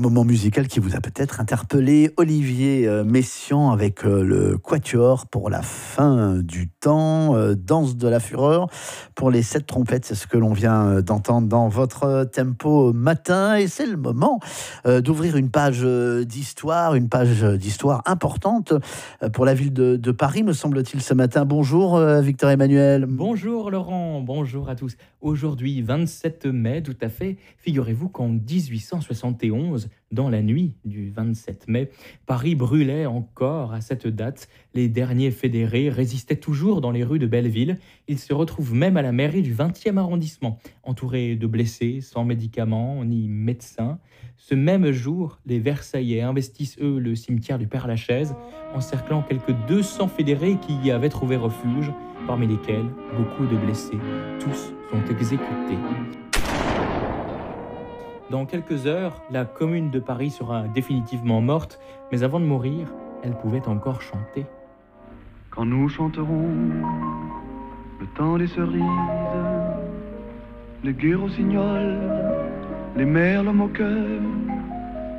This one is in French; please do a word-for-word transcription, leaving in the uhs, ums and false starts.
moment musical qui vous a peut-être interpellé. Olivier euh, Messiaen avec euh, le Quatuor pour la fin du temps, euh, Danse de la fureur pour les sept trompettes, c'est ce que l'on vient euh, d'entendre dans votre tempo matin. Et c'est le moment euh, d'ouvrir une page euh, d'histoire, une page d'histoire importante euh, pour la ville de, de Paris, me semble-t-il, ce matin. Bonjour euh, Victor Emmanuel. Bonjour Laurent, bonjour à tous. Aujourd'hui, vingt-sept mai, tout à fait, figurez-vous qu'en dix-huit cent soixante et onze, dans la nuit du vingt-sept mai, Paris brûlait encore à cette date. Les derniers fédérés résistaient toujours dans les rues de Belleville. Ils se retrouvent même à la mairie du vingtième arrondissement, entourés de blessés, sans médicaments ni médecins. Ce même jour, les Versaillais investissent, eux, le cimetière du Père-Lachaise, encerclant quelques deux cents fédérés qui y avaient trouvé refuge, parmi lesquels beaucoup de blessés. Tous sont exécutés. Dans quelques heures, la commune de Paris sera définitivement morte, mais avant de mourir, elle pouvait encore chanter. Quand nous chanterons le temps des cerises, les gueux rossignols, les merles moqueurs,